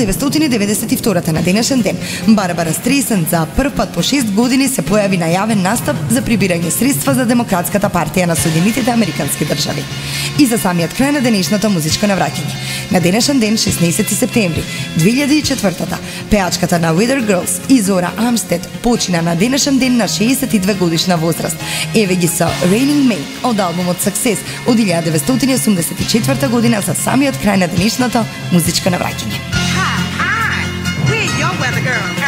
1992 на денешен ден Барбара Стрейсанд за прв пат по 6 години се појави на јавен настап за прибирање средства за Демократската партија на Соединетите Американски држави. И за самиот крај на денешното музичко навраќање. На денешен ден, 16 септември 2004, пеачката на Weather Girls Изора Амстед почина на денешен ден на 62 годишна возраст. Еве ги со Raining May од албумот Success од 1984 година за самиот крај на денешното музичко навраќање. Hi, we're your weather girl.